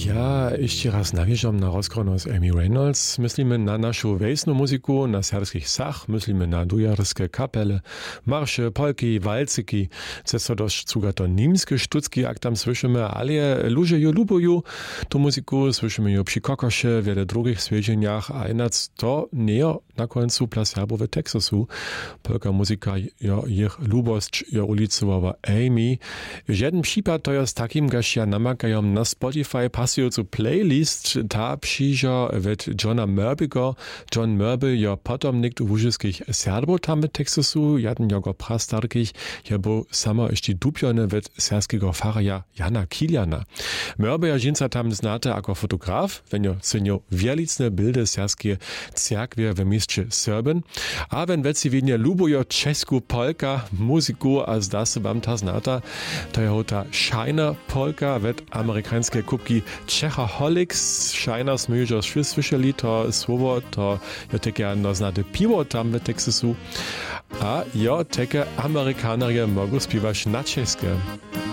Ja, ještě raz navěžam na rozkrono z Amy Reynolds. Myslíme na našu wejsnu muziku, na serbskich sach, myslíme na dujarske kapele, marše, polki, walcyki, cesto dość cuga to nimske sztucki, jak tam słyszymy, ale ludzie jo lubują tu muziku, słyszymy jo przy kokosze, wiele drugich swieżeniach, a inac to nie na końcu dla Serbów w Teksasu. Polka muzyka jo ich lubost jo ulicowa Amy. W jednym przypadku to jest takim, gaż ja namakają na Spotify pasujúcu playlist, ta przyjdzie od Johna Murby'ego. John Murby je potomnik wużyskich Serbów tam w Teksasu, jeden jego prastarkich, je był samo jeszcze dupiony od serskiego faraja Jana Kiliana. Murby je żinca tam znate jako fotograf, wenn je synio wielicne bildy serskie cerkwie w mieście Serben, a wenn weci wienie lubujo czesku polka muzyku, a zda se wam ta znata, to je ta Shiner polka od amerykańskie kubki Czechaholics, Shiner smyjo słyszeli to słowo, to je takie no znate piwo tam w Teksasu, a jo takie Amerykanerie mogą śpiewać na czeskie.